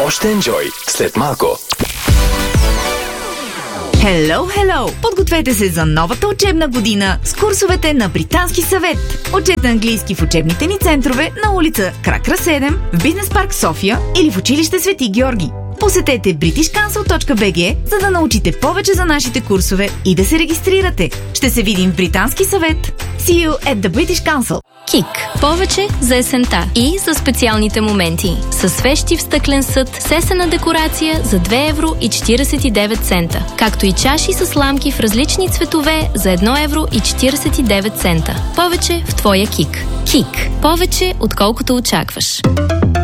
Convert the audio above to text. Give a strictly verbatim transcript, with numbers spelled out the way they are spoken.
Още енджой след малко. Hello, hello! Подгответе се за новата учебна година с курсовете на Британски съвет. Учете английски в учебните ни центрове на улица Кракра седем, в Бизнес парк София или в училище Свети Георги. Посетете бритиш кансъл точка би джи, за да научите повече за нашите курсове и да се регистрирате. Ще се видим в Британски съвет. See you at the British Council. КИК. Повече за есента и за специалните моменти. Със свещи в стъклен съд, сесена декорация за две евро и четиридесет и девет цента. Както и чаши с ламки в различни цветове за едно евро и четиридесет и девет цента. Повече в твоя КИК. КИК. Повече отколкото очакваш.